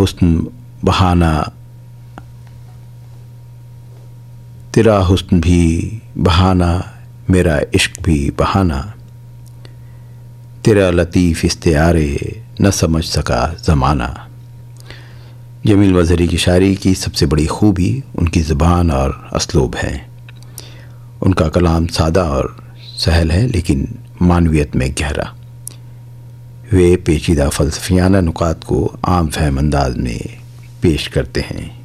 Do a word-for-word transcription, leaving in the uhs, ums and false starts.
हुस्न बहाना, तेरा हुस्न भी बहाना, मेरा इश्क भी बहाना, तेरा लतीफ़ इस्तिआरे न समझ सका ज़माना। जमील मज़हरी की शायरी की सबसे बड़ी खूबी उनकी ज़बान और असलूब है। उनका कलाम सादा और सहल है लेकिन मानवियत में गहरा। वे पेचीदा फ़लसफ़ियाना नुकात को आम फहम अंदाज में पेश करते हैं।